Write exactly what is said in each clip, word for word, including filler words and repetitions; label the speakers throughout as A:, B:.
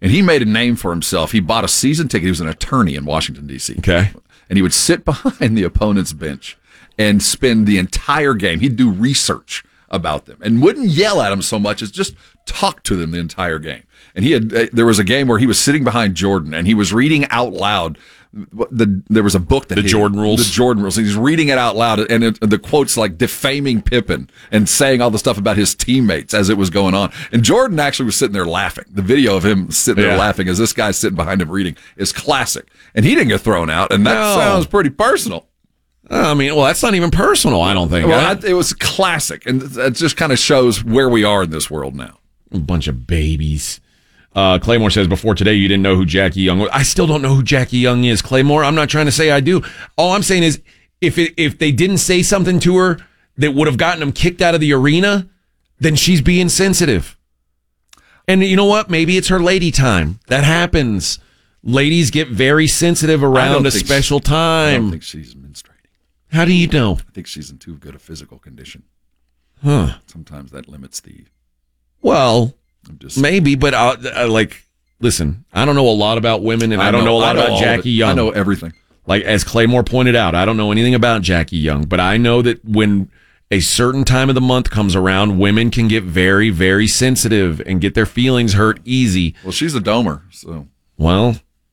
A: And he made a name for himself. He bought a season ticket. He was an attorney in Washington, D C
B: Okay.
A: And he would sit behind the opponent's bench and spend the entire game. He'd do research about them and wouldn't yell at them so much as just talk to them the entire game. And he had, uh, there was a game where he was sitting behind Jordan and he was reading out loud. The, there was a book that
B: the
A: he,
B: Jordan Rules.
A: The Jordan Rules. And he's reading it out loud, and it, the quotes like defaming Pippen and saying all the stuff about his teammates as it was going on. And Jordan actually was sitting there laughing. The video of him sitting there
B: yeah.
A: laughing as this guy's sitting behind him reading is classic. And he didn't get thrown out, and that
B: No.
A: sounds pretty personal.
B: I mean, well, that's not even personal, I don't think.
A: Well,
B: I,
A: I, it was classic, and that just kind of shows where we are in this world now.
B: A bunch of babies. Uh, Claymore says, before today, you didn't know who Jackie Young was. I still don't know who Jackie Young is, Claymore. I'm not trying to say I do. All I'm saying is, if it, if they didn't say something to her that would have gotten them kicked out of the arena, then she's being sensitive. And you know what? Maybe it's her lady time. That happens. Ladies get very sensitive around a special
A: she,
B: time.
A: I don't think she's menstruating.
B: How do you know?
A: I think she's in too good a physical condition.
B: Huh.
A: Sometimes that limits the...
B: Well...
A: Just,
B: Maybe, but uh, uh, like, listen, I don't know a lot about women, and I, I don't know, know a lot know about Jackie Young.
A: I know everything.
B: Like, as Claymore pointed out, I don't know anything about Jackie Young, but I know that when a certain time of the month comes around, women can get very, very sensitive and get their feelings hurt easy.
A: Well, she's a domer, so.
B: Well,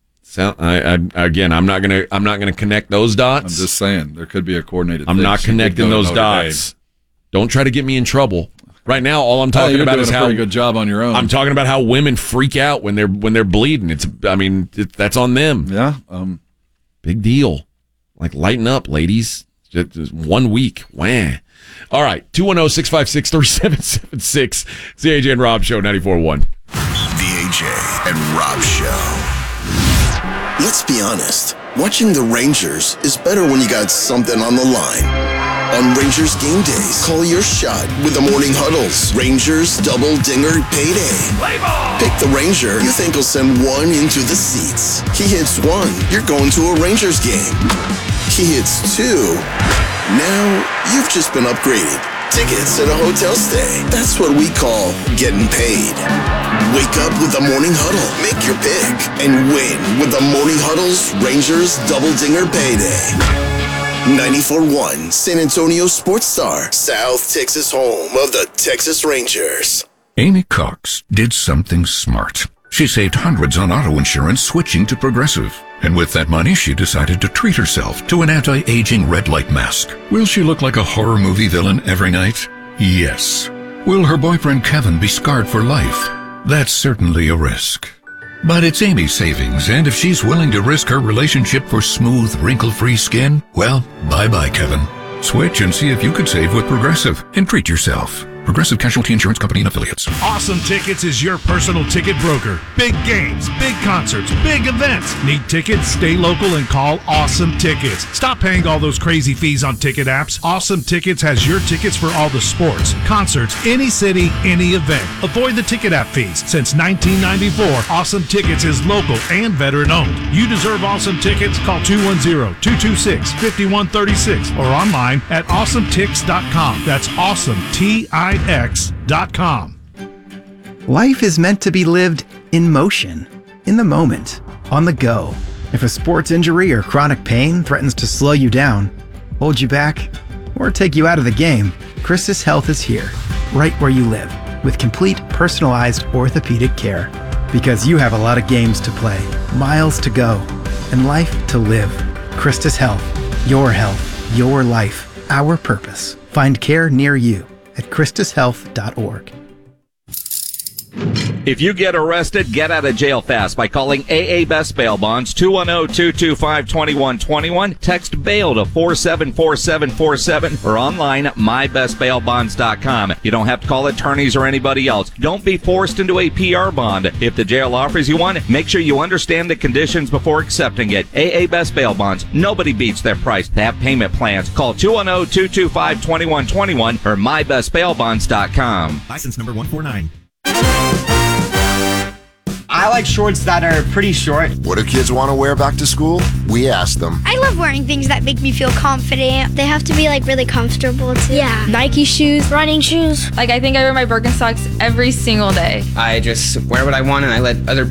B: so I, I, again, I'm not gonna, I'm not gonna connect those dots.
A: I'm just saying there could be a coordinated.
B: I'm
A: thing.
B: not
A: She
B: connecting those dots. Don't try to get me in trouble. Right now, all I'm talking
A: oh,
B: about
A: doing
B: is
A: a
B: how
A: pretty good job on your own.
B: I'm talking about how women freak out when they're when they're bleeding. It's, I mean, it, that's on them.
A: Yeah, um,
B: big deal. Like, lighten up, ladies. Just, just one week, wah. All right, two one zero, six five six, three seven seven six. It's the A J and Rob Show, ninety-four point one.
C: The A J and Rob Show. Let's be honest. Watching the Rangers is better when you got something on the line. On Rangers game days, call your shot with the morning huddles. Rangers double dinger payday. Play ball! Pick the Ranger you think will send one into the seats. He hits one, you're going to a Rangers game. He hits two. Now you've just been upgraded. Tickets and a hotel stay. That's what we call getting paid. Wake up with the morning huddle. Make your pick and win with the morning huddle's Rangers double dinger payday. ninety-four point one San Antonio Sports Star, South Texas home of the Texas Rangers.
D: Amy Cox did something smart. She saved hundreds on auto insurance switching to Progressive. And with that money, she decided to treat herself to an anti-aging red light mask. Will she look like a horror movie villain every night? Yes. Will her boyfriend Kevin be scarred for life? That's certainly a risk. But it's Amy's savings, and if she's willing to risk her relationship for smooth, wrinkle-free skin, well, bye-bye, Kevin. Switch and see if you could save with Progressive and treat yourself. Progressive Casualty Insurance Company and Affiliates.
E: Awesome Tickets is your personal ticket broker. Big games, big concerts, big events. Need tickets? Stay local and call Awesome Tickets. Stop paying all those crazy fees on ticket apps. Awesome Tickets has your tickets for all the sports, concerts, any city, any event. Avoid the ticket app fees. Since nineteen ninety-four, Awesome Tickets is local and veteran owned. You deserve Awesome Tickets. Call two one zero, two two six, five one three six or online at awesome tix dot com. That's awesome, T I X dot com.
F: Life is meant to be lived in motion, in the moment, on the go. If a sports injury or chronic pain threatens to slow you down, hold you back, or take you out of the game, Christus Health is here, right where you live, with complete personalized orthopedic care. Because you have a lot of games to play, miles to go, and life to live. Christus Health, your health, your life, our purpose. Find care near you at christus health dot org.
G: If you get arrested, get out of jail fast by calling A A Best Bail Bonds, two one zero, two two five, two one two one. Text BAIL to four seven four seven four seven or online at my best bail bonds dot com. You don't have to call attorneys or anybody else. Don't be forced into a P R bond. If the jail offers you one, make sure you understand the conditions before accepting it. A A Best Bail Bonds. Nobody beats their price. They have payment plans. Call two one zero, two two five, two one two one or my best bail bonds dot com.
H: License number one four nine.
I: I like shorts that are pretty short.
J: What do kids want to wear back to school? We ask them.
K: I love wearing things that make me feel confident. They have to be like really comfortable too.
L: Yeah. Nike shoes, running shoes.
M: Like I think I wear my Birkenstocks every single day.
N: I just wear what I want and I let other